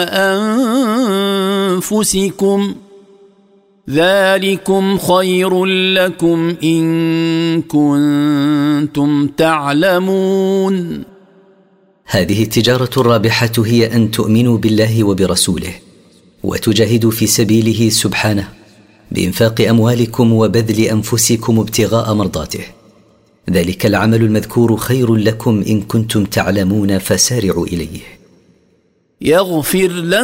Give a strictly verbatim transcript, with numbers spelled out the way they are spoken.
أنفسكم ذلكم خير لكم إن كنتم تعلمون. هذه التجارة الرابحة هي أن تؤمنوا بالله وبرسوله وتجاهدوا في سبيله سبحانه بإنفاق أموالكم وبذل أنفسكم ابتغاء مرضاته. ذلك العمل المذكور خير لكم إن كنتم تعلمون فسارعوا إليه. يغفر لكم